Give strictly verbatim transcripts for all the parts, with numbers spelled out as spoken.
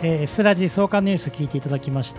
えー、エスラジ創価ニュース聞いていただきました。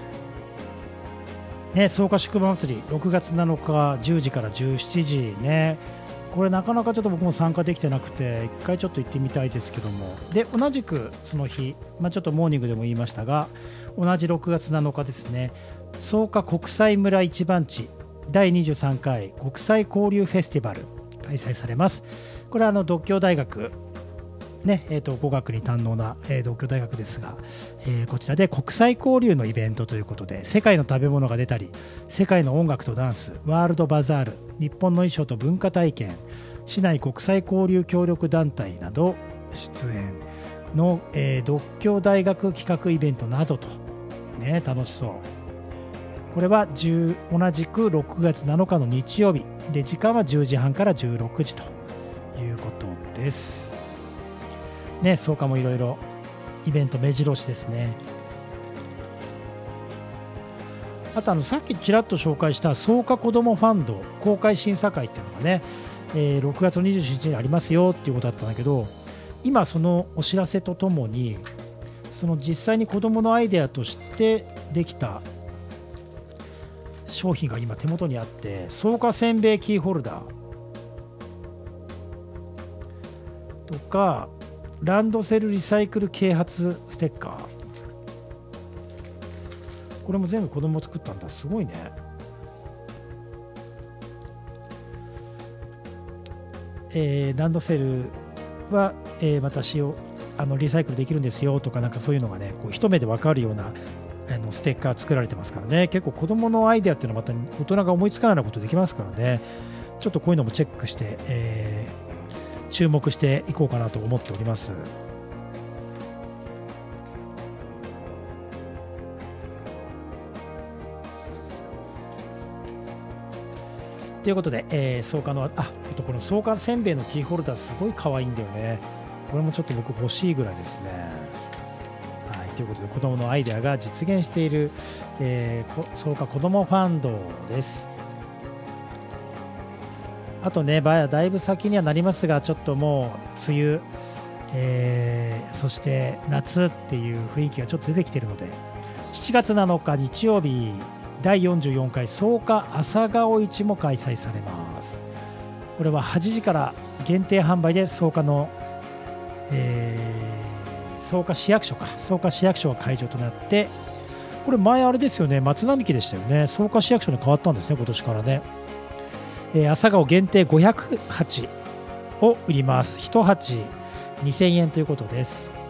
ね、創価宿場祭りろくがつなのかじゅうじからじゅうしちじね。これなかなかちょっと僕も参加できてなくて、一回ちょっと行ってみたいですけども、で同じくその日、まあ、ちょっとモーニングでも言いましたが、同じろくがつなのかですね、創価国際村一番地だいにじゅうさんかい国際交流フェスティバル開催されます。これはあの獨協大学ね、えー、と語学に堪能な、えー、独協大学ですが、えー、こちらで国際交流のイベントということで、世界の食べ物が出たり、世界の音楽とダンス、ワールドバザール、日本の衣装と文化体験、市内国際交流協力団体など出演の、えー、独協大学企画イベントなどと、ね、楽しそう。これは同じくろくがつなのかの日曜日で、時間はじゅうじはんからじゅうろくじということです。ね、創価もいろいろイベント目白押しですね。あとあのさっきちらっと紹介した創価子どもファンド公開審査会っていうのがね、えー、ろくがつにじゅうしちにちにありますよっていうことだったんだけど、今そのお知らせとともに、その実際に子どものアイデアとしてできた商品が今手元にあって、創価せんべいキーホルダーとかランドセルリサイクル啓発ステッカー、これも全部子供作ったんだ。すごいね。えー、ランドセルは、えー、私をあのリサイクルできるんですよとか、なんかそういうのがね、こう一目で分かるようなあのステッカー作られてますからね。結構子供のアイデアっていうのはまた大人が思いつかないようなことできますからね。ちょっとこういうのもチェックして、えー、注目していこうかなと思っております。ということで、えー、創価のああとこの創価せんべいのキーホルダーすごい可愛いんだよね。これもちょっと僕欲しいぐらいですね。はい、ということで子どものアイデアが実現している、えー、創価子どもファンドです。あとね、だいぶ先にはなりますが、ちょっともう梅雨、えー、そして夏っていう雰囲気がちょっと出てきているので、しちがつなのか日曜日だいよんじゅうよんかい創価朝顔市も開催されます。これははちじから限定販売で創価の、えー、創価市役所か創価市役所が会場となって、これ前あれですよね、松並木でしたよね。創価市役所に変わったんですね、今年からね。えー、朝顔限定ごひゃくはちを売ります。いちはちにせんえんということです。